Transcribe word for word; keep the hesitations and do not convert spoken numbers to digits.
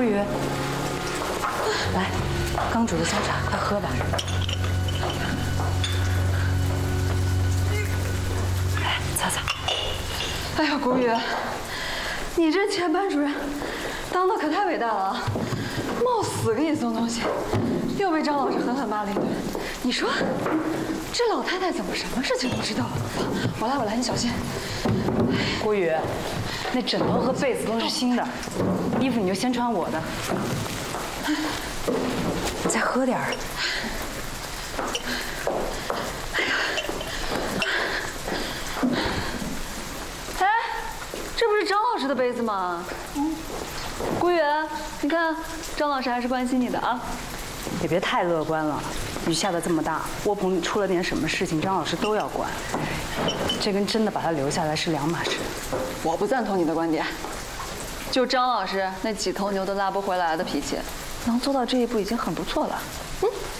顾宇，来，刚煮的香茶，快喝吧。来，擦擦。 哎呀，顾宇，你这前班主任当的可太伟大了啊！冒死给你送东西，又被张老师狠狠骂了一顿。你说，这老太太怎么什么事情都知道？我来，我来，你小心。 顾宇，那枕头和被子都是新的，衣服你就先穿我的。再喝点儿。 哎，这不是张老师的杯子吗？嗯。顾宇，你看，张老师还是关心你的啊。 也别太乐观了，雨下的这么大，窝棚里出了点什么事情，张老师都要管。这跟真的把他留下来是两码事。 我不赞同你的观点。就张老师那几头牛都拉不回来的脾气，能做到这一步已经很不错了。嗯。